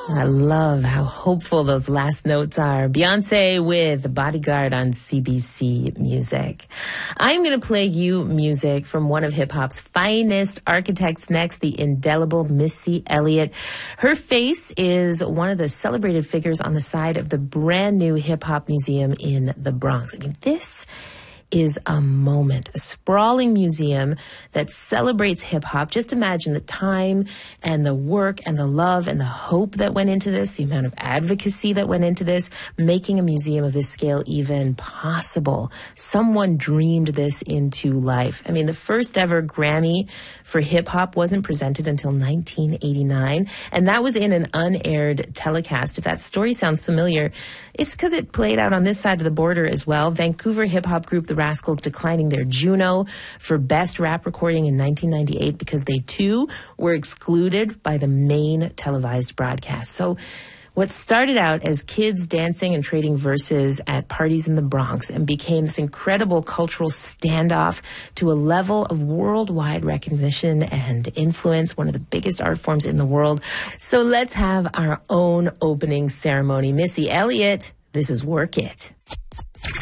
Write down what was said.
I love how hopeful those last notes are. Beyonce with Bodyguard on CBC Music. I'm going to play you music from one of hip-hop's finest architects next, the indelible Missy Elliott. Her face is one of the celebrated figures on the side of the brand new hip-hop museum in the Bronx. I mean, this is a moment, a sprawling museum that celebrates hip-hop. Just imagine the time and the work and the love and the hope that went into this, the amount of advocacy that went into this, making a museum of this scale even possible. Someone dreamed this into life. I mean, the first ever Grammy for hip-hop wasn't presented until 1989, and that was in an unaired telecast. If that story sounds familiar, it's because it played out on this side of the border as well. Vancouver hip-hop group The Rascals declining their Juno for Best Rap Recording in 1998 because they too were excluded by the main televised broadcast. So what started out as kids dancing and trading verses at parties in the Bronx and became this incredible cultural standoff to a level of worldwide recognition and influence, one of the biggest art forms in the world. So let's have our own opening ceremony. Missy Elliott, this is Work It.